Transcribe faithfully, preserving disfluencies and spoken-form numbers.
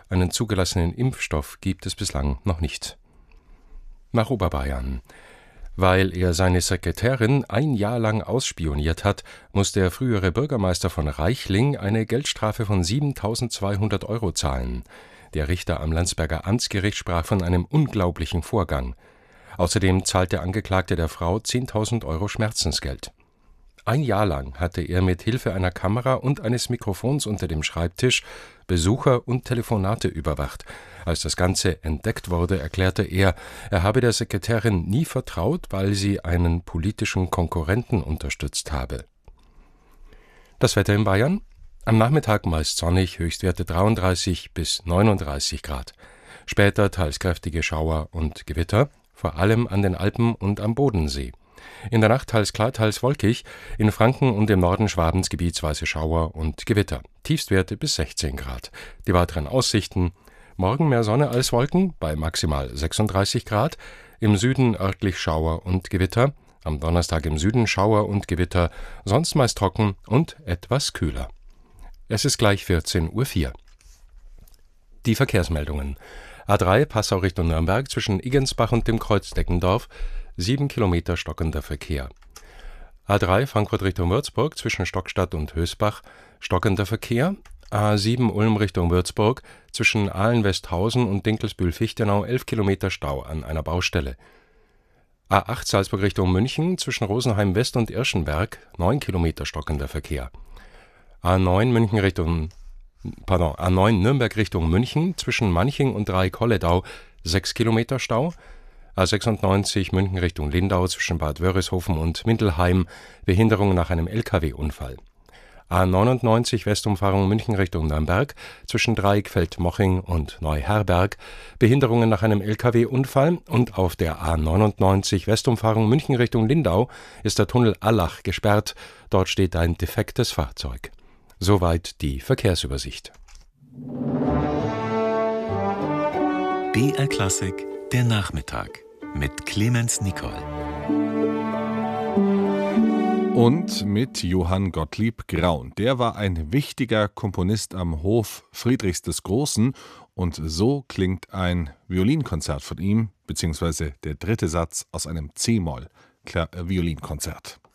Einen zugelassenen Impfstoff gibt es bislang noch nicht. Nach Oberbayern. Weil er seine Sekretärin ein Jahr lang ausspioniert hat, muss der frühere Bürgermeister von Reichling eine Geldstrafe von siebentausendzweihundert Euro zahlen. Der Richter am Landsberger Amtsgericht sprach von einem unglaublichen Vorgang. Außerdem zahlt der Angeklagte der Frau zehntausend Euro Schmerzensgeld. Ein Jahr lang hatte er mit Hilfe einer Kamera und eines Mikrofons unter dem Schreibtisch Besucher und Telefonate überwacht. Als das Ganze entdeckt wurde, erklärte er, er habe der Sekretärin nie vertraut, weil sie einen politischen Konkurrenten unterstützt habe. Das Wetter in Bayern? Am Nachmittag meist sonnig, Höchstwerte dreiunddreißig bis neununddreißig Grad. Später teils kräftige Schauer und Gewitter, vor allem an den Alpen und am Bodensee. In der Nacht teils klar, teils wolkig, in Franken und im Norden Schwabens gebietsweise Schauer und Gewitter. Tiefstwerte bis sechzehn Grad. Die weiteren Aussichten: Morgen mehr Sonne als Wolken bei maximal sechsunddreißig Grad, im Süden örtlich Schauer und Gewitter, am Donnerstag im Süden Schauer und Gewitter, sonst meist trocken und etwas kühler. Es ist gleich vierzehn Uhr vier. Die Verkehrsmeldungen. A drei Passau Richtung Nürnberg zwischen Iggensbach und dem Kreuz Deckendorf, sieben Kilometer stockender Verkehr. A drei Frankfurt Richtung Würzburg zwischen Stockstadt und Hösbach, stockender Verkehr. A sieben Ulm Richtung Würzburg zwischen Ahlen-Westhausen und Dinkelsbühl-Fichtenau, elf Kilometer Stau an einer Baustelle. A acht Salzburg Richtung München zwischen Rosenheim West und Irschenberg, neun Kilometer stockender Verkehr. A neun München Richtung Pardon, A neun Nürnberg Richtung München zwischen Manching und Dreieck-Holledau, sechs Kilometer Stau. A sechsundneunzig München Richtung Lindau zwischen Bad Wörishofen und Mindelheim, Behinderung nach einem L K W-Unfall. A neunundneunzig Westumfahrung München Richtung Nürnberg zwischen Dreieckfeld-Moching und Neuherberg, Behinderungen nach einem L K W-Unfall, und auf der A neunundneunzig Westumfahrung München Richtung Lindau ist der Tunnel Allach gesperrt, dort steht ein defektes Fahrzeug. Soweit die Verkehrsübersicht. B R Klassik, der Nachmittag mit Clemens Nicol. Und mit Johann Gottlieb Graun. Der war ein wichtiger Komponist am Hof Friedrichs des Großen, und so klingt ein Violinkonzert von ihm, beziehungsweise der dritte Satz aus einem C-Moll-Violinkonzert.